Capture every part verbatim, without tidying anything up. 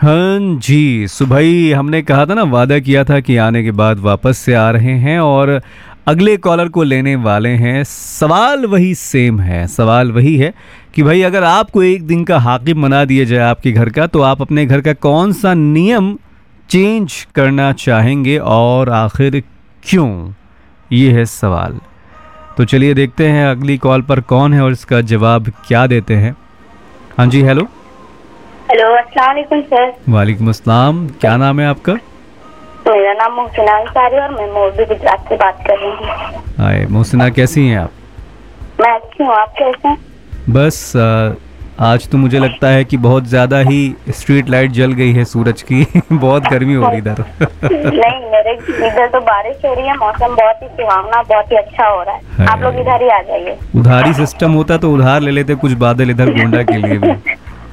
हाँ जी, सुबह ही हमने कहा था ना, वादा किया था कि आने के बाद वापस से आ रहे हैं और अगले कॉलर को लेने वाले हैं। सवाल वही सेम है, सवाल वही है कि भाई अगर आपको एक दिन का हाकिम बना दिया जाए आपके घर का, तो आप अपने घर का कौन सा नियम चेंज करना चाहेंगे और आखिर क्यों? ये है सवाल। तो चलिए देखते हैं अगली कॉल पर कौन है और इसका जवाब क्या देते हैं। हाँ जी, हेलो। हेलो, अस्सलाम वालेकुम सर। वालेकुम अस्सलाम। क्या नाम है आपका? मेरा नाम मोहसिना अंसारी और मैं मोरबी गुजरात से बात कर रही हूँ। हाय मोहसिना, कैसी हैं आप? मैं अच्छी हूँ, आप कैसे हैं? बस आ, आज तो मुझे लगता है कि बहुत ज़्यादा ही स्ट्रीट लाइट जल गई है सूरज की। बहुत गर्मी हो रही इधर। नहीं, मेरे इधर तो बारिश हो रही है, मौसम बहुत ही सुहावना, बहुत ही अच्छा हो रहा है, है। आप लोग इधर ही आ जाइए। उधारी सिस्टम होता तो उधार ले लेते कुछ बादल इधर गोंडा के लिए भी।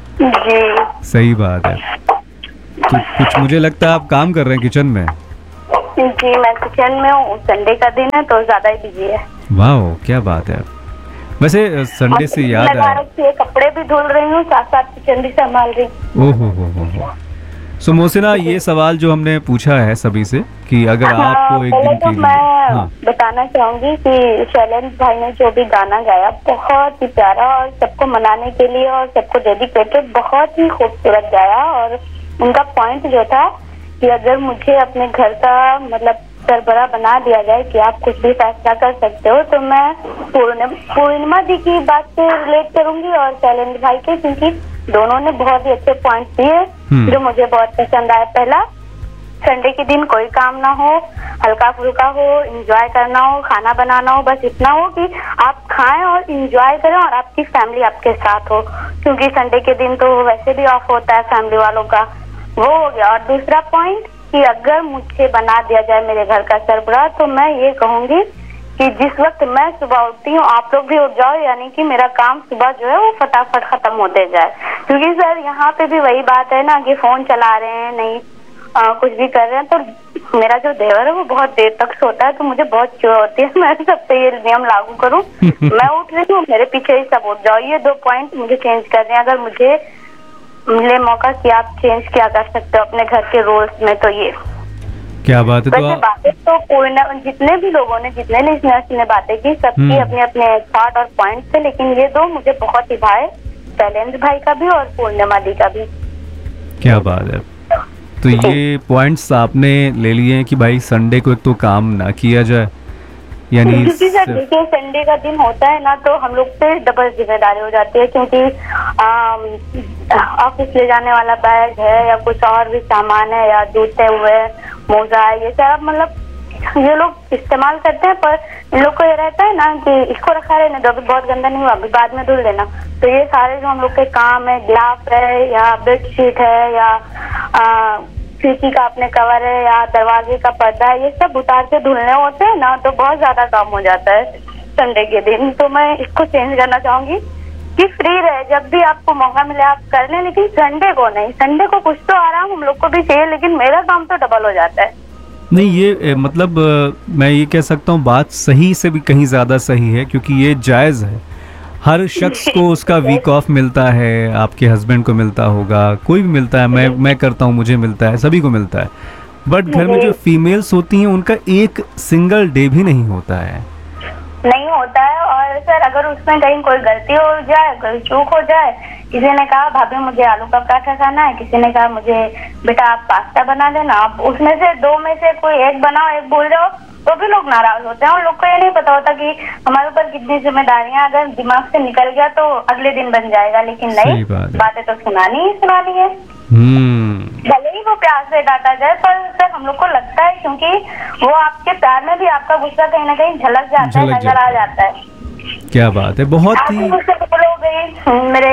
जी सही बात है। तो कुछ मुझे लगता है आप काम कर रहे हैं किचन में। जी, मैं किचन में हूँ, संडे का दिन है तो ज्यादा ही बिजी है। वाह, क्या बात है। वैसे संडे से याद आया, कपड़े भी धुल रही हूँ, साथ साथ किचन भी संभाल रही हूँ। ओहो हो हो हो। सो मोहसिना, ये सवाल जो हमने पूछा है सभी से कि अगर हाँ, आपको एक दिन तो के लिए, मैं हाँ, बताना चाहूंगी कि शैलेंद्र भाई ने जो भी गाना गाया बहुत ही प्यारा और सबको मनाने के लिए और सबको डेडिकेटेड, बहुत ही खूबसूरत गाया। और उनका पॉइंट जो था कि अगर मुझे अपने घर का मतलब सरबराह बना दिया जाए कि आप कुछ भी फैसला कर सकते हो, तो मैं पूर्णिमा दी की बात से रिलेट करूंगी और शैलेंद्र भाई के, क्योंकि दोनों ने बहुत ही अच्छे पॉइंट दिए जो मुझे बहुत पसंद आया। पहला, संडे के दिन कोई काम ना हो, हल्का फुल्का हो, एंजॉय करना हो, खाना बनाना हो, बस इतना हो कि आप खाएं और एंजॉय करें और आपकी फैमिली आपके साथ हो, क्योंकि संडे के दिन तो वैसे भी ऑफ होता है फैमिली वालों का। वो हो गया। और दूसरा पॉइंट कि अगर मुझे बना दिया जाए मेरे घर का सरबराह, तो मैं ये कहूंगी कि जिस वक्त मैं सुबह उठती हूँ आप लोग भी उठ जाओ, यानी कि मेरा काम सुबह जो है वो फटाफट खत्म होते जाए। क्योंकि सर यहाँ पे भी वही बात है ना कि फोन चला रहे हैं, नहीं आ, कुछ भी कर रहे हैं, तो मेरा जो देवर है वो बहुत देर तक सोता है, तो मुझे बहुत चिढ़ होती है। मैं सब पे ये नियम लागू करूँ, मैं उठ रही हूँ मेरे पीछे ही सब उठ जाओ। ये दो पॉइंट मुझे चेंज करने हैं, अगर मुझे मिले मौका कि आप चेंज क्या कर सकते हो अपने घर के रूल्स में, तो ये क्या बात है। तो बातें तो पूर्ण जितने भी लोगों ने, जितने लिसनर्स ने बातें की, सबकी अपने अपने थॉट और पॉइंट थे, लेकिन ये दो मुझे बहुत ही भाए, शैलेंद्र भाई का भी और पूर्णिमा दी का भी। क्या बात है। तो ये पॉइंट्स आपने ले लिए हैं कि भाई संडे को एक तो काम ना किया जाए, यानी क्योंकि सर देखिए संडे का दिन होता है ना, तो हम लोग पे डबल जिम्मेदारी हो जाती है, क्योंकि ऑफिस ले जाने वाला बैग है या कुछ और भी सामान है या जूते हुए, मोजा है, ये सब मतलब ये लोग इस्तेमाल करते हैं, पर इन लोग को ये रहता है ना कि इसको रखा रहने दो, अभी बहुत गंदा नहीं हुआ, अभी बाद में धुल देना। तो ये सारे जो हम लोग के काम है, ग्लास है या बेडशीट है या आ, खिड़की का अपने कवर है या दरवाजे का पर्दा है, ये सब उतार के धुलने होते हैं ना, तो बहुत ज्यादा काम हो जाता है संडे के दिन। तो मैं इसको चेंज करना चाहूंगी कि फ्री रहे, जब भी आपको मौका मिले आप कर लें, लेकिन संडे को नहीं। संडे को कुछ तो आराम हम लोग को भी चाहिए, लेकिन मेरा काम तो डबल हो जाता है। नहीं, ये मतलब मैं ये कह सकता हूँ बात सही से भी कहीं ज़्यादा सही है, क्योंकि ये जायज़ है। हर शख्स को उसका वीक ऑफ मिलता है, आपके हस्बैंड को मिलता होगा, कोई भी मिलता है, मैं मैं करता हूँ, मुझे मिलता है, सभी को मिलता है। बट घर में जो फीमेल्स होती हैं उनका एक सिंगल डे भी नहीं होता है, नहीं होता है। और सर अगर उसमें कहीं कोई गलती हो जाए, कोई चूक हो जाए, किसी ने कहा भाभी मुझे आलू का पराठा खाना है, किसी ने कहा मुझे बेटा आप पास्ता बना देना, आप उसमें से दो में से कोई एक बनाओ, एक भूल जाओ, तो भी लोग नाराज होते हैं। उन लोग को ये नहीं पता होता कि हमारे ऊपर कितनी जिम्मेदारियां अगर दिमाग से निकल गया तो अगले दिन बन जाएगा, लेकिन नहीं, बात बातें तो सुनानी ही सुनानी है। भले ही वो प्यार से डांटा जाए, पर सर हम लोग को लगता है क्योंकि वो आपके प्यार में भी आपका गुस्सा कहीं ना कहीं झलक जाता है, नजर आ जाता है। क्या बात है, बहुत ही मेरे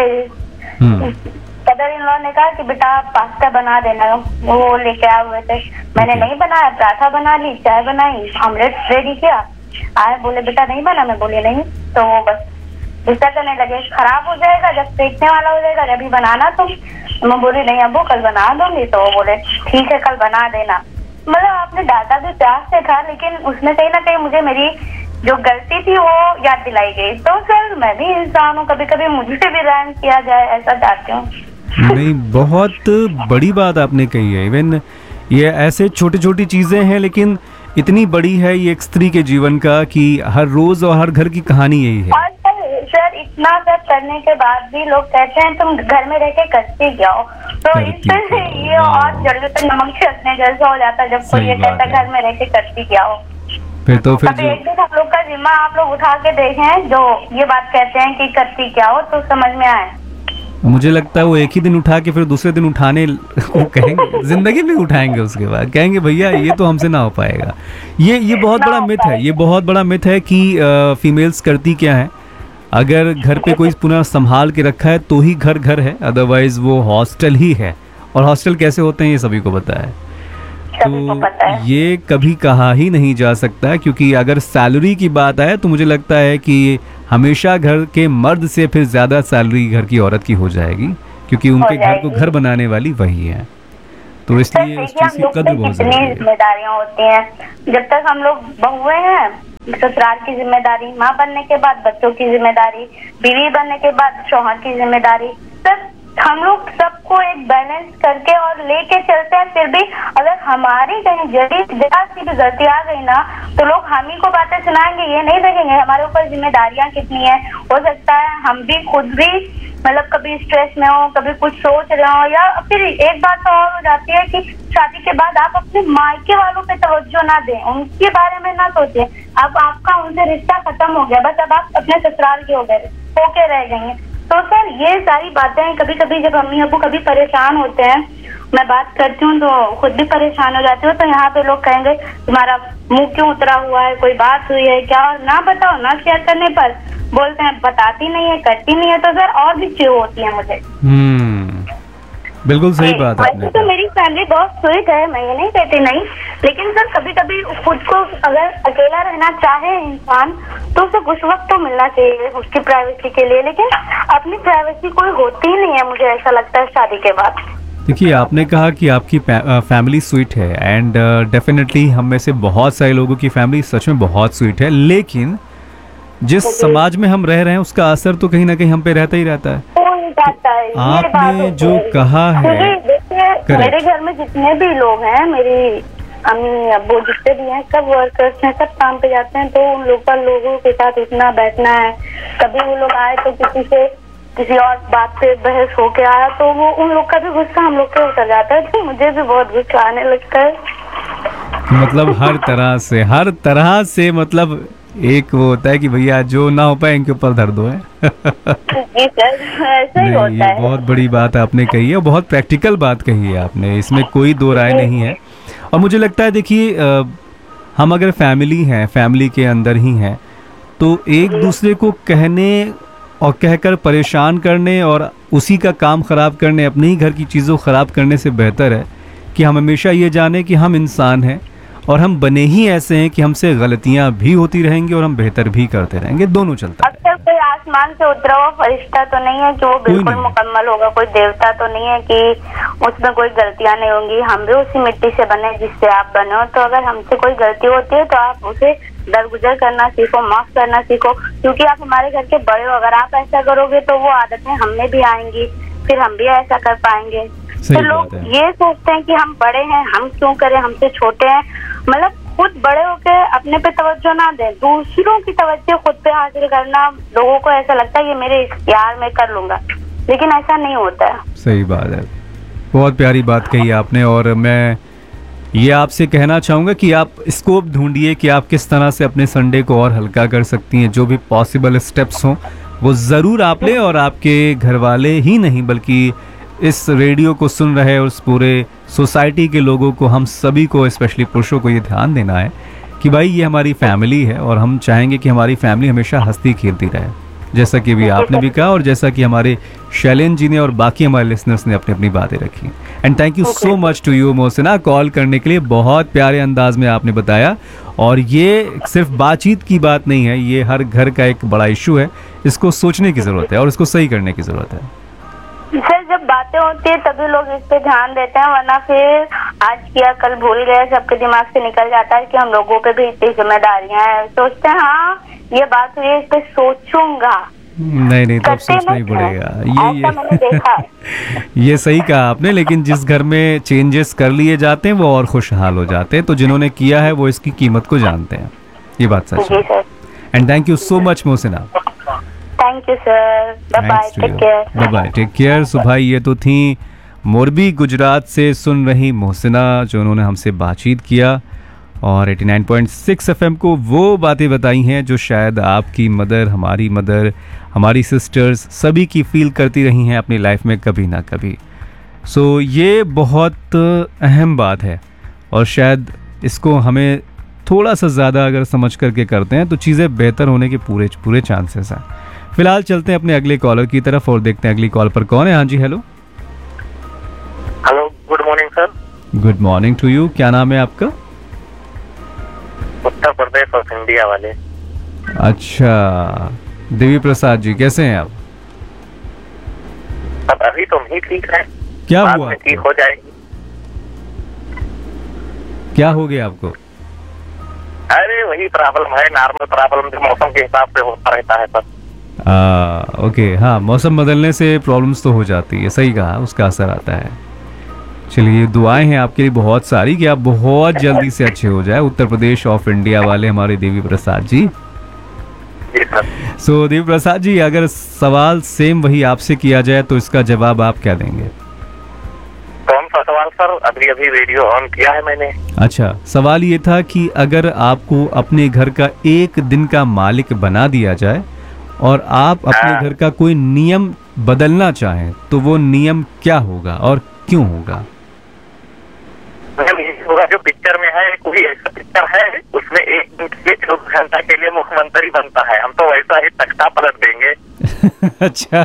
कदर इन लोगों ने कहा कि बेटा पास्ता बना देना, वो लेके आए हुए थे, मैंने नहीं बनाया, पराठा बना ली, चाय बनाई, ऑमलेट रेडी किया, आए बोले बेटा नहीं बना, मैं बोली नहीं, तो वो बस गुस्सा करने लगे, खराब हो जाएगा जब फेंकने वाला हो जाएगा, जब भी बनाना तुम। तो मैं बोली नहीं अब्बू कल बना दूंगी, तो वो बोले ठीक है कल बना देना। मतलब आपने डांटा भी प्यार से था, लेकिन उसमें कहीं ना कहीं मुझे मेरी जो गलती थी वो याद दिलाई गई। तो सर मैं भी इंसान हूँ, कभी कभी मुझसे भी रहम किया जाए, ऐसा चाहती हूँ। नहीं, बहुत बड़ी बात आपने कही है। इवन ये ऐसे छोटी छोटी चीजें हैं लेकिन इतनी बड़ी है ये एक स्त्री के जीवन का कि हर रोज और हर घर की कहानी यही है। और सर, सर इतना सब करने के बाद भी लोग कहते हैं तुम घर में रह के करती क्या हो, तो इससे ये और जल्दी से नमक छिड़कने जैसा हो जाता है जब कोई ये कहता है घर में रह के करती क्या हो। फिर तो फिर एक दिन हम लोग का जिम्मा आप लोग उठा के देखें जो ये बात कहते हैं कि करती क्या हो, तो समझ में आए। मुझे लगता है वो एक ही दिन उठा के फिर दूसरे दिन उठाने को कहेंगे, जिंदगी में उठाएंगे, उसके बाद कहेंगे भैया ये तो हमसे ना हो पाएगा। ये ये बहुत बड़ा मिथ है, ये बहुत बड़ा मिथ है कि फीमेल्स करती क्या है। अगर घर पे कोई पुनः संभाल के रखा है तो ही घर घर है, अदरवाइज वो हॉस्टल ही है। और हॉस्टल कैसे होते हैं ये सभी को पता है। तो ये कभी कहा ही नहीं जा सकता, क्योंकि अगर सैलरी की बात आए तो मुझे लगता है कि हमेशा घर के मर्द से फिर ज्यादा सैलरी घर की औरत की हो जाएगी, क्योंकि उनके घर को घर बनाने वाली वही है। तो इसलिए उस चीज की कद्र बहुत जरूरी है। जिम्मेदारियां होती हैं, जब तक हम लोग बहुए हैं ससुराल की जिम्मेदारी, माँ बनने के बाद बच्चों की जिम्मेदारी, बीवी बनने के बाद शौहर की जिम्मेदारी, सर हम लोग सबको एक बैलेंस करके और लेके चलते हैं। फिर भी अगर हमारी कहीं जरी जरा सी भी गलती आ गई ना तो लोग हम ही को बातें सुनाएंगे, ये नहीं देखेंगे हमारे ऊपर जिम्मेदारियां कितनी है। हो सकता है हम भी खुद भी मतलब कभी स्ट्रेस में हो, कभी कुछ सोच रहे हो, या फिर एक बात तो और हो जाती है कि शादी के बाद आप अपने मायके वालों पे तवज्जो ना दें, उनके बारे में ना सोचें। अब आपका उनसे रिश्ता खत्म हो गया, बस अब आप अपने ससुराल के हो गए, होके रह गई हैं। तो सर ये सारी बातें कभी कभी जब अम्मी अबू कभी परेशान होते हैं, मैं बात करती हूँ तो खुद भी परेशान हो जाती हूँ, तो यहाँ पे लोग कहेंगे तुम्हारा मुंह क्यों उतरा हुआ है, कोई बात हुई है क्या, और ना बताओ ना शेयर करने पर बोलते हैं बताती नहीं है, करती नहीं है। तो सर और भी चिढ़ होती है मुझे। हम्म, बिल्कुल सही बात है। वैसे तो मेरी फैमिली बहुत स्वीट है, मैं ये नहीं कहती नहीं, लेकिन सर कभी कभी खुद को अगर अकेला रहना चाहे इंसान तो उसे कुछ वक्त तो मिलना चाहिए उसकी प्राइवेसी के लिए, लेकिन अपनी प्राइवेसी कोई होती ही नहीं है, मुझे ऐसा लगता है शादी के बाद। देखिए, आपने कहा कि आपकी फैमिली स्वीट है, एंड डेफिनेटली हम में से बहुत सारे लोगों की फैमिली सच में बहुत स्वीट है, लेकिन जिस समाज में हम रह रहे हैं उसका असर तो कहीं ना कहीं हम पे रहता ही रहता है। जाता है। तो आपने जो कहा है, देखिए मेरे घर में जितने भी लोग हैं, मेरी अम्मी अब्बू जितने भी हैं, सब वर्कर्स हैं, सब काम पे जाते हैं, तो उन लोकल लोगों के साथ उठना बैठना है। कभी वो लोग आए तो किसी से किसी और बात पे बहस होके आया तो वो उन लोग का भी गुस्सा हम लोग पे उतर जाता है, तो मुझे भी बहुत गुस्सा आने लगता है। मतलब हर तरह से हर तरह से मतलब एक वो होता है कि भैया जो ना हो पाए इनके ऊपर धर दो है। जी सर, ऐसा ही होता है। बहुत बड़ी बात आपने कही है, बहुत प्रैक्टिकल बात कही है आपने, इसमें कोई दो राय नहीं है। और मुझे लगता है देखिए, हम अगर फैमिली हैं, फैमिली के अंदर ही हैं, तो एक दूसरे को कहने और कहकर परेशान करने और उसी का काम ख़राब करने, अपने ही घर की चीज़ों ख़राब करने से बेहतर है कि हम हमेशा ये जाने कि हम इंसान हैं और हम बने ही ऐसे हैं कि हमसे गलतियां भी होती रहेंगी और हम बेहतर भी करते रहेंगे, दोनों चलता है। अक्सर कोई आसमान से उतरा हुआ फरिश्ता तो नहीं है कि वो बिल्कुल मुकम्मल होगा, कोई देवता तो नहीं है कि उसमें कोई गलतियां नहीं होंगी। हम भी उसी मिट्टी से बने जिससे आप बने हो, तो अगर हमसे कोई गलती होती है तो आप उसे दरगुजर करना सीखो, माफ करना सीखो, क्योंकि आप हमारे घर के बड़े हो। अगर आप ऐसा करोगे तो वो आदतें हमें भी आएंगी, फिर हम भी ऐसा कर पाएंगे। तो लोग ये सोचते हैं कि हम बड़े हैं, हम क्यों करें, हमसे छोटे हैं। मतलब खुद बड़े होके अपने पे तवज्जो ना दें, दूसरों की तवज्जो खुद पे हासिल करना। लोगों को ऐसा लगता है ये मेरे इख्तियार में कर लूंगा, लेकिन ऐसा नहीं होता है। सही बात है, बहुत प्यारी बात कही आपने। और मैं ये आपसे कहना चाहूँगा कि आप स्कोप ढूंढिए कि आप किस तरह से अपने संडे को और हल्का कर सकती हैं। जो भी पॉसिबल स्टेप्स हों वो ज़रूर आप लें, और आपके घर वाले ही नहीं बल्कि इस रेडियो को सुन रहे उस पूरे सोसाइटी के लोगों को, हम सभी को, स्पेशली पुरुषों को ये ध्यान देना है कि भाई ये हमारी फैमिली है और हम चाहेंगे कि हमारी फैमिली हमेशा हंसती खेलती रहे, जैसा कि भी आपने भी कहा और जैसा कि हमारे शैलेन जी ने और बाकी हमारे लिसनर्स ने अपनी अपनी बातें रखी। And thank you so much to you Mohsina call करने के लिए, बहुत प्यारे अंदाज में आपने बताया। और ये सिर्फ बातचीत की बात नहीं है, ये हर घर का एक बड़ा इशू है, इसको सोचने की ज़रूरत है और इसको सही करने की ज़रूरत है। सर जब बातें होती है तभी लोग इस पे ध्यान देते हैं, वरना फिर आज किया कल भूल गए, सबके दिमाग से निकल जाता है कि हम लोगों पे भी इतनी जिम्मेदारियां हैं। सोचते हैं हाँ ये बात हुई है, इस पे सोचूंगा, नहीं नहीं, तो अब करते सोचना ही मत हैं। पड़ेगा ये ऐसा मैंने देखा है। ये ये सही कहा आपने, लेकिन जिस घर में चेंजेस कर लिए जाते हैं वो और खुशहाल हो जाते हैं, तो जिन्होंने किया है वो इसकी कीमत को जानते हैं, ये बात सच जी है। Sir. And thank you so much Mohsina. Thank you sir. Bye bye, take care. Bye bye, take care. सो भाई ये तो थी मोरबी गुजरात से सुन रही मोहसिना, जो उन्होंने हमसे बातचीत किया और eighty nine point six F M को वो बातें बताई हैं जो शायद आपकी मदर, हमारी मदर, हमारी सिस्टर्स सभी की फील करती रही हैं अपनी लाइफ में कभी ना कभी। सो so, ये बहुत अहम बात है और शायद इसको हमें थोड़ा सा ज़्यादा अगर समझ करके करते हैं तो चीज़ें बेहतर होने के पूरे पूरे चांसेस हैं। फिलहाल चलते हैं अपने अगले कॉलर की तरफ और देखते हैं अगली कॉल पर कौन है। हाँ जी, hello. Hello, good morning sir. Good morning to you. क्या नाम है आपका? उत्तर प्रदेश ऑफ इंडिया वाले। अच्छा, देवी प्रसाद जी, कैसे हैं आप? अब अभी तो नहीं ठीक है, क्या बाद हुआ में ठीक आपको? हो जाएगी। क्या हो गया आपको? अरे वही प्रॉब्लम है, नॉर्मल प्रॉब्लम जो मौसम के हिसाब से होता रहता है सर। आ, ओके, हाँ, मौसम बदलने से प्रॉब्लम्स तो हो जाती है, सही कहा, उसका असर आता है। चलिए, दुआएं हैं आपके लिए बहुत सारी कि आप बहुत जल्दी से अच्छे हो जाए। उत्तर प्रदेश ऑफ इंडिया वाले हमारे देवी प्रसाद जी। जी सर। सो so, देवी प्रसाद जी, अगर सवाल सेम वही आपसे किया जाए तो इसका जवाब आप क्या देंगे? कौन सा सवाल सर? अभी अभी रेडियो ऑन किया है मैंने। अच्छा, सवाल ये था कि अगर आपको अपने घर का एक दिन का मालिक बना दिया जाए और आप अपने हाँ। घर का कोई नियम बदलना चाहें तो वो नियम क्या होगा और क्यों होगा? मैम, ये होगा जो पिक्चर में है, कोई ऐसा पिक्चर है उसमें एक दिन के चौबीस घंटा के लिए मुख्यमंत्री बनता है, हम तो वैसा ही तख्ता पलट देंगे। अच्छा,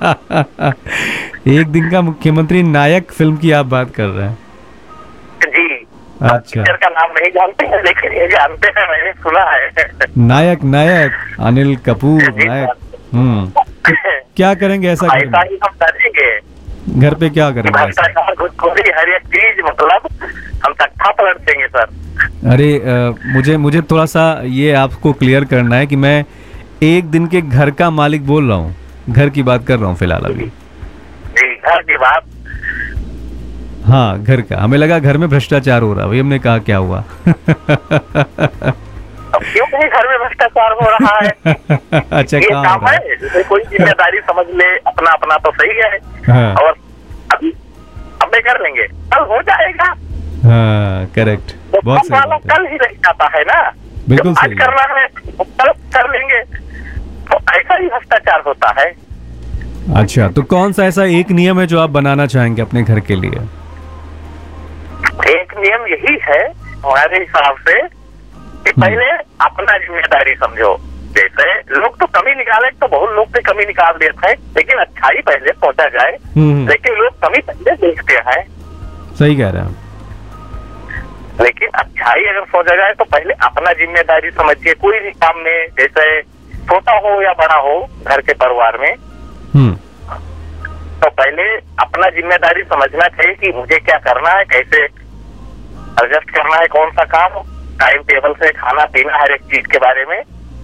एक दिन का मुख्यमंत्री नायक फिल्म की आप बात कर रहे हैं? जी। अच्छा। पिक्चर का नाम नहीं जानते हैं लेकिन ये जानते हैं, मैंने सुना है। नायक नायक अनिल कपूर जी, नायक। हम्म, तो क्या करेंगे ऐसा घर ऐसा में? ही हम करेंगे। घर पे क्या करेंगे ऐसा? भ्रष्टाचार, घुसखोरी, हर एक चीज मतलब हम तख्ता पलट देंगे सर। अरे आ, मुझे मुझे थोड़ा सा ये आपको क्लियर करना है कि मैं एक दिन के घर का मालिक बोल रहा हूँ, घर की बात कर रहा हूँ फिलहाल अभी। जी, घर की बात। हाँ, घर का। हमें लगा घर में भ्रष्टाचार हो रहा है, वही हमने कहा क्या हुआ। अब क्यों नहीं घर में भ्रष्टाचार हो रहा है? अच्छा, ये कहाँ काम हो रहा है, है? जैसे कोई जिम्मेदारी समझ ले, अपना अपना तो सही है। हाँ। और अभी अब नहीं कर लेंगे, कल हो जाएगा। हाँ, करेक्ट, तो बहुत कल सही वाला बात है। कल ही रह जाता है ना। बिल्कुल जो आज सही है। करना है वो कल कर लेंगे, तो ऐसा ही भ्रष्टाचार होता है। अच्छा, तो कौन सा ऐसा एक नियम है जो आप बनाना चाहेंगे अपने घर के लिए? एक नियम यही है हमारे हिसाब से कि पहले अपना जिम्मेदारी समझो। जैसे लोग तो कमी निकाले, तो बहुत लोग भी कमी निकाल देते हैं, लेकिन अच्छाई पहले पहुंचा जाए। हम्म, लेकिन लोग कमी पहले देखते हैं, सही कह रहे हैं आप। लेकिन अच्छाई अगर सोचा जाए तो पहले अपना जिम्मेदारी समझिए। कोई भी काम में, जैसे छोटा हो या बड़ा हो घर के परिवार में, हम्म, तो पहले अपना जिम्मेदारी समझना चाहिए कि मुझे क्या करना है, कैसे एडजस्ट करना है, कौन सा काम, टाइम टेबल से खाना पीना, हर एक चीज के बारे में।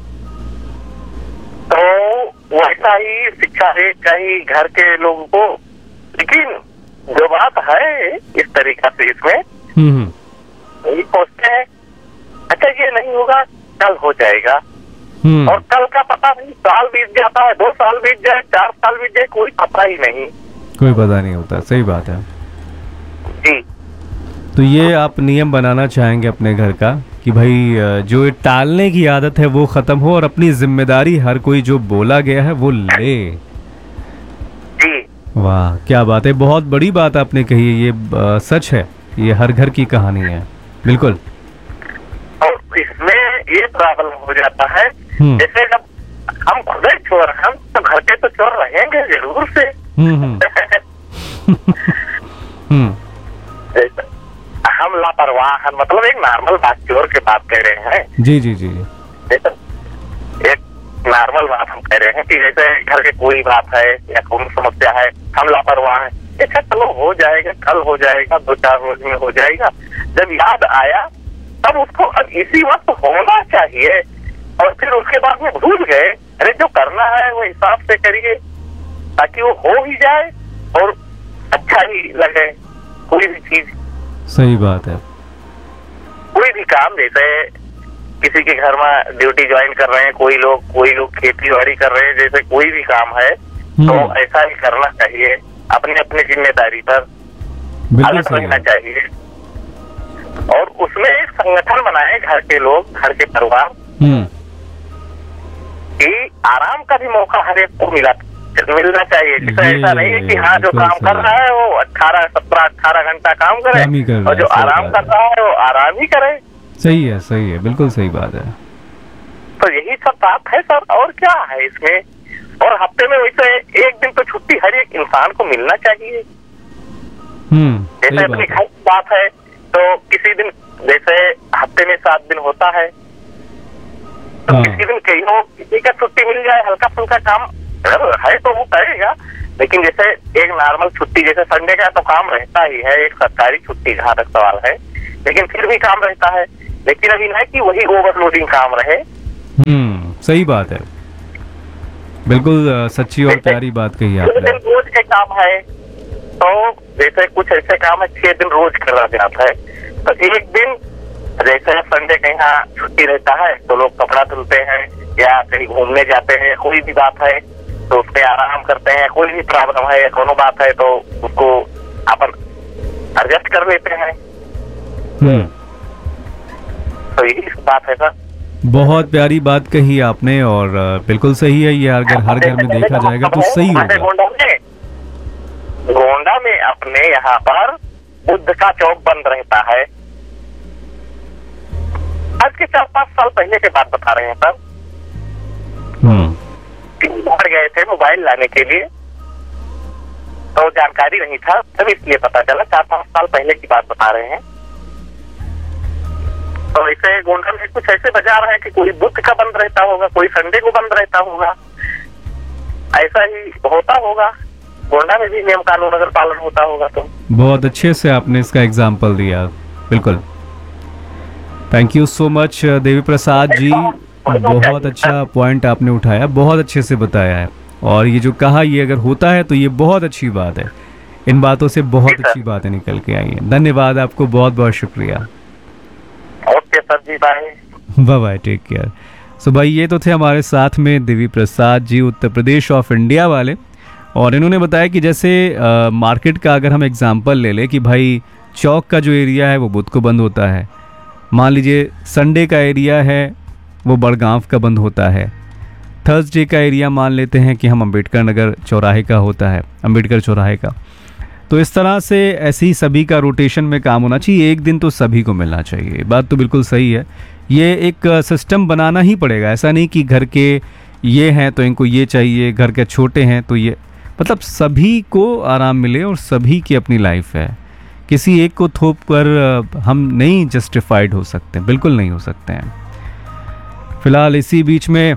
तो वैसा ही शिक्षा देनी चाहिए घर के लोगों को। लेकिन जो बात है इस तरीका से इसमें हम्म, यही सोचते हैं, अच्छा ये नहीं होगा, कल हो जाएगा। हम्म, और कल का पता नहीं, साल बीत जाता है, दो साल बीत जाए, चार साल बीत जाए, कोई पता ही नहीं। कोई पता नहीं होता, सही बात है। जी। तो ये आप नियम बनाना चाहेंगे अपने घर का कि भाई अ, जो ये टालने की आदत है वो खत्म हो और अपनी जिम्मेदारी हर कोई जो बोला गया है वो ले। जी। वाह, क्या बात है, बहुत बड़ी बात आपने कही है, ये अ, सच है, ये हर घर की कहानी है, बिल्कुल। और इसमें ये प्रॉब्लम हो जाता है, हम्म। जैसे जब हम खुद ही चोर, हम तो घर के तो चोर रहेंगे जरूर से। हम्म, हम्म, हम्म, जैसे हम लापरवाह हैं, मतलब एक नॉर्मल बात, चोर की बात कह रहे हैं। जी जी जी। जैसे एक नॉर्मल बात हम कह रहे हैं कि जैसे घर के कोई बात है या कोई समस्या है, हम लापरवाह हैं, अच्छा चलो हो जाएगा, कल हो जाएगा, दो चार रोज में हो जाएगा। जब याद आया तब उसको अब इसी वक्त होना चाहिए, और फिर उसके बाद में भूल गए अरे जो करना है वो हिसाब से करिए, ताकि वो हो ही जाए और अच्छा ही लगे कोई भी चीज। सही बात है। कोई भी काम, जैसे किसी के घर में ड्यूटी ज्वाइन कर रहे हैं कोई लोग, कोई लोग खेती बाड़ी कर रहे हैं, जैसे कोई भी काम है तो ऐसा ही करना चाहिए, अपने अपने जिम्मेदारी पर अलर्ट रहना चाहिए। और उसमें एक संगठन बनाए घर के लोग, घर के परिवार, कि आराम का भी मौका हर एक को मिला मिलना चाहिए। जैसे ऐसा नहीं है कि हाँ जो काम कर रहा है वो अठारह सत्रह अठारह घंटा काम करे कर और जो आराम कर रहा है वो आराम ही करे। सही है, सही है, बिल्कुल सही बात है। तो यही सब बात है सर, और क्या है इसमें। और हफ्ते में वैसे एक दिन तो छुट्टी हर एक इंसान को मिलना चाहिए। जैसे अपनी घर की बात है तो किसी दिन, जैसे हफ्ते में सात दिन होता है तो हाँ। किसी दिन कहीं हो किसी का छुट्टी मिल जाए, हल्का फुल्का काम है तो वो करेगा। लेकिन जैसे एक नॉर्मल छुट्टी, जैसे संडे का तो काम रहता ही है, एक सरकारी छुट्टी जहाँ तक सवाल है, लेकिन फिर भी काम रहता है। लेकिन अभी नहीं कि वही ओवरलोडिंग काम रहे। हम्म, सही बात है, बिल्कुल सच्ची और प्यारी बात कही आपने। रोज के काम है तो जैसे कुछ ऐसे काम है छह दिन रोज करा जाता है, तो एक दिन जैसे संडे के यहाँ छुट्टी रहता है तो लोग कपड़ा धुलते हैं या कहीं घूमने जाते हैं, कोई भी बात है तो उसमें आराम करते हैं, कोई भी प्रॉब्लम है या कोनो बात है तो उसको अपन एडजस्ट कर लेते हैं। तो यही बात है सर। बहुत प्यारी बात कही आपने और बिल्कुल सही है, ये अगर हर घर में देखा जाएगा तो सही होगा। गोंडा में गोंडा में अपने यहाँ पर बुद्ध का चौक बंद रहता है। आज के चार पांच साल पहले के बात बता रहे हैं सर। बाहर गए थे मोबाइल लाने के लिए तो जानकारी नहीं था, तब इसलिए पता चला, चार पांच साल पहले की बात बता रहे हैं। तो ऐसे गोंडा में कुछ ऐसे बाजार है कि कोई बुध का बंद रहता होगा, कोई संडे को बंद रहता होगा, ऐसा ही होता होगा। गोंडा में भी नियम कानून अगर पालन होता होगा तो। बहुत अच्छे से आपने इसका एग्जाम्पल दिया, बिल्कुल। Thank you so much Devi Prasad ji, बहुत अच्छा पॉइंट आपने उठाया, बहुत अच्छे से बताया है। और ये जो कहा, ये अगर होता है तो ये बहुत अच्छी बात है। इन बातों से बहुत अच्छी बातें निकल के आई हैं। धन्यवाद आपको, बहुत बहुत शुक्रिया। ओके सर जी, bye bye bye, take care. सो भाई, ये तो थे हमारे साथ में देवी प्रसाद जी, उत्तर प्रदेश ऑफ इंडिया वाले। और इन्होंने बताया कि जैसे आ, मार्केट का अगर हम एग्जांपल ले लें कि भाई चौक का जो एरिया है वो बुध को बंद होता है, मान लीजिए संडे का एरिया है वो बड़गांव का बंद होता है, थर्सडे का एरिया मान लेते हैं कि हम अंबेडकर नगर चौराहे का होता है, अंबेडकर चौराहे का। तो इस तरह से ऐसे ही सभी का रोटेशन में काम होना चाहिए, एक दिन तो सभी को मिलना चाहिए। बात तो बिल्कुल सही है, ये एक सिस्टम बनाना ही पड़ेगा। ऐसा नहीं कि घर के ये हैं तो इनको ये चाहिए, घर के छोटे हैं तो ये, मतलब सभी को आराम मिले और सभी की अपनी लाइफ है। किसी एक को थोप कर हम नहीं जस्टिफाइड हो सकते, बिल्कुल नहीं हो सकते हैं। फिलहाल इसी बीच में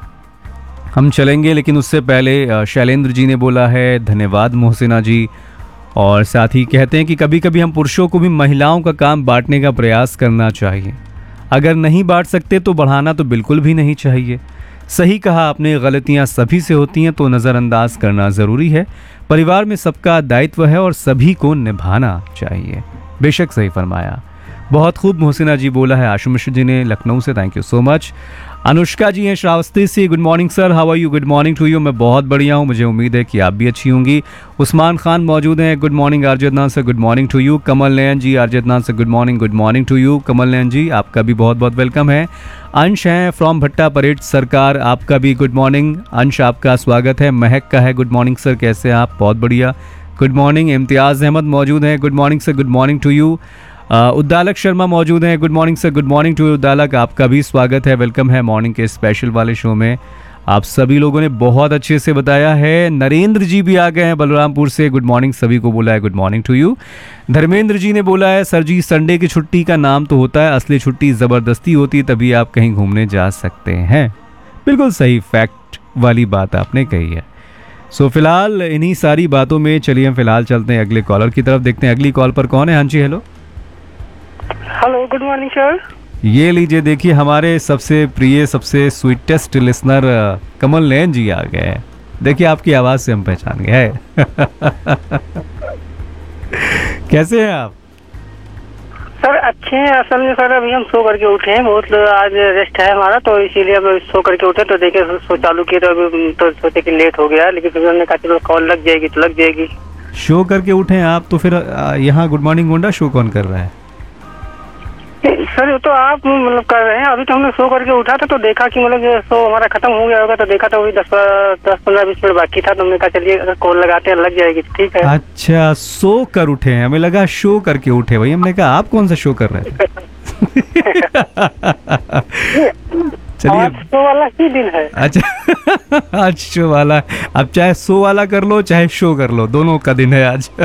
हम चलेंगे, लेकिन उससे पहले शैलेंद्र जी ने बोला है, धन्यवाद मोहसिना जी। और साथ ही कहते हैं कि कभी कभी हम पुरुषों को भी महिलाओं का काम बांटने का प्रयास करना चाहिए, अगर नहीं बांट सकते तो बढ़ाना तो बिल्कुल भी नहीं चाहिए। सही कहा आपने, गलतियां सभी से होती हैं तो नज़रअंदाज करना ज़रूरी है। परिवार में सबका दायित्व है और सभी को निभाना चाहिए। बेशक सही फरमाया, बहुत खूब मोहसिना जी बोला है। आशुमिश जी ने लखनऊ से, thank you so much. Anushka जी हैं श्रावस्ती से, good morning sir, how are you? Good morning to you, मैं बहुत बढ़िया हूँ, मुझे उम्मीद है कि आप भी अच्छी होंगी। उस्मान खान मौजूद हैं, good morning RJ Adnan sir, good morning to you. Kamal Nayan ji, RJ Adnan sir good morning, good morning to you. Kamal Nayan जी, आपका भी बहुत बहुत वेलकम है। अंश हैं फ्रॉम भट्टा परेड सरकार, आपका भी गुड मॉर्निंग। अंश, आपका स्वागत है। महक का है, गुड मॉर्निंग सर, कैसे हैं आप? बहुत बढ़िया, गुड मॉर्निंग। इम्तियाज़ अहमद मौजूद हैं, good morning sir, good morning to you. Uddalak Sharma मौजूद हैं, good morning sir, good morning to Uddalak, आपका भी स्वागत है, वेलकम है मॉर्निंग के स्पेशल वाले शो में। आप सभी लोगों ने बहुत अच्छे से बताया है। नरेंद्र जी भी आ गए हैं बलरामपुर से, गुड मॉर्निंग, सभी को बोला है good morning to you. Dharmendra ji ने बोला है, सर जी संडे की छुट्टी का नाम तो होता है, असली छुट्टी ज़बरदस्ती होती है, तभी आप कहीं घूमने जा सकते हैं। बिल्कुल सही फैक्ट वाली बात आपने कही है। सो फिलहाल इन्हीं सारी बातों में चलिए हम फिलहाल चलते हैं अगले कॉलर की तरफ, देखते हैं अगली कॉल पर कौन है। हाँ जी, hello hello, good morning sir. ये लीजिए, देखिए हमारे सबसे प्रिय, सबसे स्वीटेस्ट लिसनर कमल नयन जी आ गए हैं। देखिए आपकी आवाज से हम पहचान गए कैसे हैं आप? सर अच्छे हैं। असल में सर अभी हम सो करके उठे हैं, बहुत आज रेस्ट है हमारा, तो इसीलिए अब सो करके उठे तो देखे सो चालू किए तो अभी तो सोचे कि लेट हो गया, लेकिन फिर हमने कहा चलो कॉल लग जाएगी तो लग जाएगी। शो करके उठे हैं आप, तो फिर यहाँ गुड मॉर्निंग गोंडा शो कौन कर रहा है? सर वो तो आप मतलब कर रहे हैं। अभी तो हमने सो करके उठा था तो देखा कि मतलब शो हमारा खत्म हो गया होगा, तो देखा तो वही दस दस पंद्रह बीस मिनट बाकी था, तो हमने कहा चलिए अगर कॉल लगाते हैं लग जाएगी तो ठीक है। अच्छा, सो कर उठे हैं, हमें लगा शो करके उठे। भाई हमने कहा आप कौन सा शो कर रहे हैं? चलिए, शो वाला ही दिन है। अच्छा आज शो वाला, अब चाहे शो वाला कर लो चाहे शो कर लो, दोनों का दिन है आज।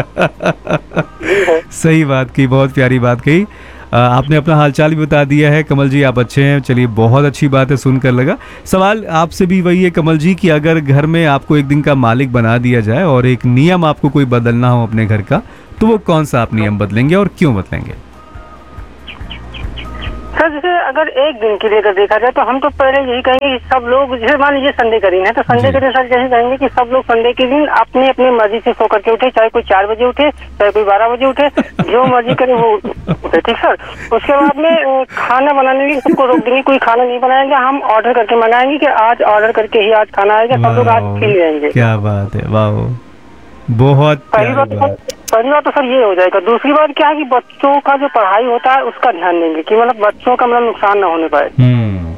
सही बात की, बहुत प्यारी बात कही। आपने अपना हालचाल भी बता दिया है। कमल जी आप अच्छे हैं, चलिए बहुत अच्छी बात है, सुनकर लगा। सवाल आपसे भी वही है कमल जी कि अगर घर में आपको एक दिन का मालिक बना दिया जाए और एक नियम आपको कोई बदलना हो अपने घर का, तो वो कौन सा आप नियम बदलेंगे और क्यों बदलेंगे? सर जैसे अगर एक दिन के लिए अगर देखा जाए तो हम तो पहले यही कहेंगे कि सब लोग, जैसे मान लीजिए संडे का दिन है तो संडे के दिन सर यही कहेंगे कि सब लोग संडे के दिन अपने अपने मर्जी से सो करके उठे, चाहे कोई चार बजे उठे चाहे कोई बारह बजे उठे, जो मर्जी करे वो उठे, ठीक सर। उसके बाद में खाना बनाने की सबको रोक देंगे, कोई खाना नहीं बनाएंगे, हम ऑर्डर करके मंगाएंगे कि आज ऑर्डर करके ही आज खाना आएगा, सब लोग आज पी जाएंगे। क्या बात है, वाह, बहुत पहली बात पहली बात तो सर ये हो जाएगा। दूसरी बात क्या है कि बच्चों का जो पढ़ाई होता है उसका ध्यान देंगे कि मतलब बच्चों का मतलब नुकसान ना होने पाए। हम्म,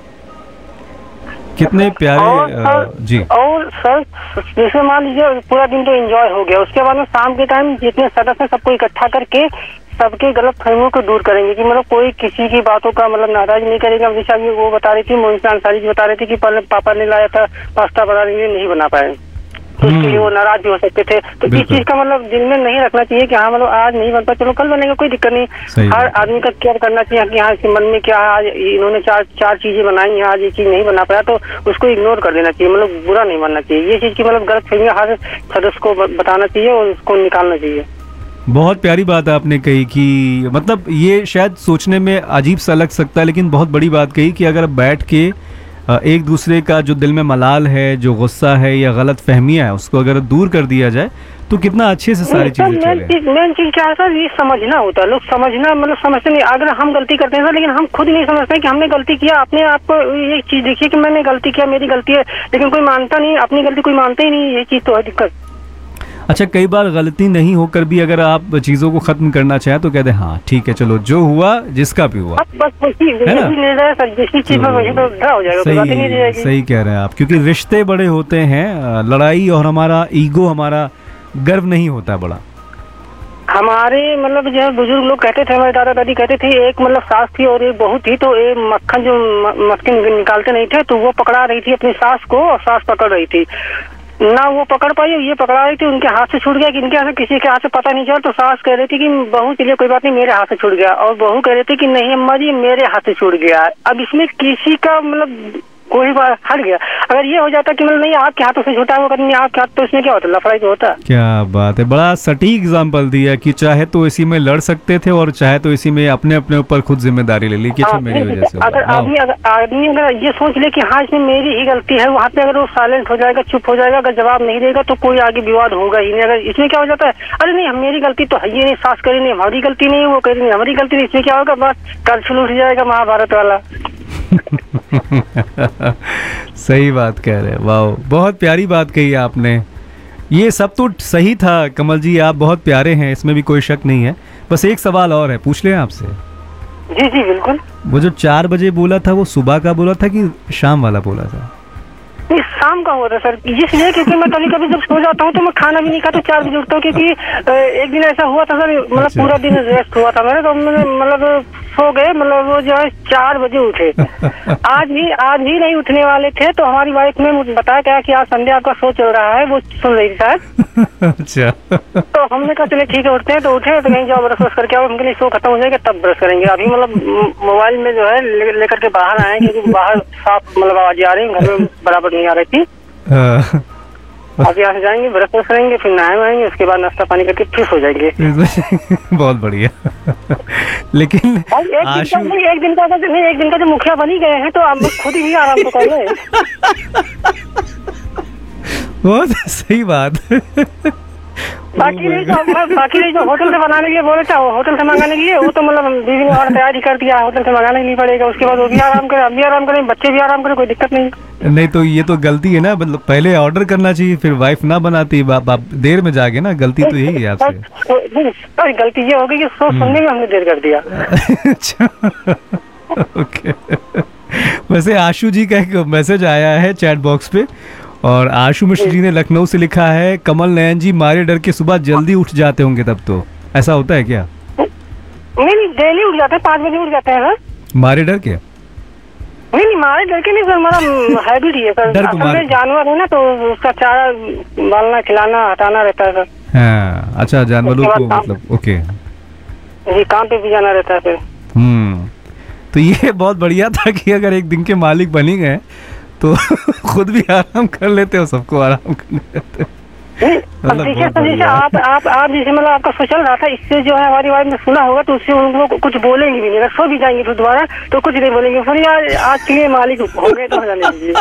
कितने प्यारे। और सर, जी और सर जैसे मान लीजिए पूरा दिन तो एंजॉय हो गया, उसके बाद में शाम के टाइम जितने सदस्य सबको इकट्ठा करके सबके गलत फहमियों को दूर करेंगे कि मतलब कोई किसी की बातों का मतलब नाराज नहीं करेगा। जैसा अभी वो बता रही थी, मोहित अंसारी जी बता रही थी कि पहले पापा ने लाया था पास्ता बना रही नहीं बना पाए, तो इसके लिए वो नाराज भी हो सकते थे। तो इस चीज का मतलब दिल में नहीं रखना चाहिए कि हाँ मतलब आज नहीं बनता चलो कल बनेगा, कोई दिक्कत नहीं। हर आदमी का केयर करना चाहिए कि हाँ इसके मन में क्या है, आज इन्होंने चार चार चीजें बनाई हैं, आज ये चीज नहीं बना पाया तो उसको इग्नोर कर देना चाहिए, मतलब बुरा नहीं मानना चाहिए। ये चीज की मतलब गलत फहमियां हर सदस्य को बताना चाहिए और उसको निकालना चाहिए। बहुत प्यारी बात आपने कही कि मतलब ये शायद सोचने में अजीब सा लग सकता है, लेकिन बहुत बड़ी बात कही कि अगर बैठ के एक दूसरे का जो दिल में मलाल है, जो गुस्सा है या गलत फहमियां है, उसको अगर दूर कर दिया जाए तो कितना अच्छे से सारी चीजें चले। मेन चीज क्या है सर, ये समझना होता है। लोग समझना मतलब समझते नहीं। अगर हम गलती करते हैं सर, लेकिन हम खुद नहीं समझते कि हमने गलती किया। अपने आप को ये चीज देखिए कि मैंने गलती किया, मेरी गलती है, लेकिन कोई मानता नहीं, अपनी गलती कोई मानता ही नहीं। ये चीज तो है दिक्कत। अच्छा, कई बार गलती नहीं होकर भी अगर आप चीजों को खत्म करना चाहें तो कहते हैं हाँ ठीक है चलो जो हुआ जिसका भी हुआ, बस वही है ना सर, जिस चीज में वही तो हो जाएगा, कोई बात नहीं रह जाएगी। सही कह रहे हैं आप, क्योंकि रिश्ते बड़े होते हैं, लड़ाई और हमारा ईगो, हमारा गर्व नहीं होता बड़ा। हमारे मतलब जो बुजुर्ग लोग कहते थे, हमारे दादा दादी कहते थे, एक मतलब सास थी और एक बहू थी, तो एक मक्खन जो मक्खन निकालते नहीं थे तो वो पकड़ा रही थी अपनी सास को और सास पकड़ रही थी ना, वो पकड़ पाई, ये पकड़ा रही थी, उनके हाथ से छूट गया कि इनके हाथ से किसी के हाथ से पता नहीं चला। तो सास कह रही थी कि बहू चलिए कोई बात नहीं मेरे हाथ से छूट गया, और बहू कह रही थी कि नहीं अम्मा जी मेरे हाथ से छूट गया। अब इसमें किसी का मतलब कोई बात हट गया। अगर ये हो जाता कि मतलब नहीं आपके हाथों से छूटा, वो नहीं आपके हाथ, तो इसमें क्या होता, लफड़ाई तो होता। क्या बात है, बड़ा सटीक एग्जांपल दिया कि चाहे तो इसी में लड़ सकते थे और चाहे तो इसी में अपने अपने ऊपर खुद जिम्मेदारी ले ली कि अच्छा मेरी वजह से। अगर आदमी अगर आदमी अगर ये सोच ले कि हाँ इसमें मेरी ही गलती है, वहाँ पे अगर वो साइलेंट हो जाएगा, चुप हो जाएगा, अगर जवाब नहीं देगा तो कोई आगे विवाद होगा ही नहीं। अगर इसमें क्या हो जाता है, अरे नहीं मेरी गलती तो है ये नहीं, सास करी नहीं हमारी गलती नहीं, वो करी नहीं हमारी गलती नहीं, इसमें क्या होगा, बस कल उठ जाएगा महाभारत वाला। सही बात कह रहे हैं, वाह बहुत प्यारी बात कही आपने। ये सब तो सही था कमल जी, आप बहुत प्यारे हैं, इसमें भी कोई शक नहीं है। बस एक सवाल और है, पूछ लें आपसे? जी जी बिल्कुल। वो जो चार बजे बोला था वो सुबह का बोला था कि शाम वाला बोला था? नहीं शाम का हुआ था सर, इसलिए क्योंकि मैं कभी कभी जब सो जाता हूँ तो मैं खाना भी नहीं खाता, चार बजे उठता हूँ, क्योंकि एक दिन ऐसा हुआ था सर, मतलब अच्छा। पूरा दिन रेस्ट हुआ था मेरे, तो मैंने मतलब सो गए, मतलब वो जो है चार बजे उठे। आज भी आज भी नहीं उठने वाले थे, तो हमारी वाइफ ने मुझे बताया क्या कि आज संडे आपका शो चल रहा है, वो सुन रही थी शायद। अच्छा। तो हमने कहा चले ठीक है उठते हैं, तो उठे तो कहीं जाओ ब्रश व्रश करके आओ, हमके लिए शो खत्म हो जाएगा तब ब्रश करेंगे। अभी मतलब मोबाइल में जो है ले, लेकर के बाहर आए, क्योंकि बाहर साफ मतलब आवाज आ रही है, घर में बराबर नहीं आ रही थी। आप यहाँ से जाएंगे, ब्रश व्रश करेंगे, फिर नहाए आएंगे, उसके बाद नाश्ता पानी करके फिर सो जाएंगे। बहुत बढ़िया। लेकिन भाई एक दिन आशु का नहीं, एक दिन का तो नहीं, एक दिन का जो मुखिया बनी गए हैं तो आप खुद ही आराम तो कर ले। बहुत सही बात। बाकी नहीं जो बाकी नहीं जो होटल से बनाने के लिए बोले थे, होटल से मंगाने के लिए, वो तो मतलब बीवी ने और तैयारी कर दिया, होटल से मंगाना ही नहीं पड़ेगा। उसके बाद वो भी आराम करे, हम भी आराम करें, बच्चे भी आराम करें, कोई दिक्कत नहीं। नहीं तो ये तो गलती है ना, मतलब पहले ऑर्डर करना चाहिए, फिर वाइफ ना बनाती, बाप बाप देर में जाके ना, गलती तो यही है आपसे। गलती ये हो गई कि सोच सुनने में हमने देर कर दिया। अच्छा ओके। वैसे आशु जी का एक मैसेज आया है चैट बॉक्स पे, और आशु मिश्र जी ने लखनऊ से लिखा है, कमल नयन जी मारे डर के सुबह जल्दी उठ जाते होंगे, तब तो ऐसा होता है क्या? नहीं नहीं, डेली उठ जाते हैं, पाँच बजे उठ जाते हैं सर। मारे डर के? नहीं नहीं, मारे डर के नहीं सर, हमारा हैबिट ही है सर। डर को मारे, जानवर है ना तो उसका चारा डालना, खिलाना, हटाना रहता है सर। हाँ अच्छा, जानवरों को मतलब, ओके जी, काम पे भी जाना रहता है फिर। हम्म तो ये बहुत बढ़िया था कि अगर एक दिन के मालिक बनी गए तो खुद भी आराम कर लेते हो, सबको आराम कर लेते। अब देखिए सर, जैसे आप आप आप जैसे मतलब आपका सोचल रहा था, इससे जो है हमारी वाइफ ने सुना होगा तो उससे उनको कुछ बोलेंगे भी नहीं, अगर सो भी जाएंगे फिर दोबारा तो कुछ नहीं बोलेंगे, फिर यार आज के लिए मालिक हो गए तो हो जाने दीजिए।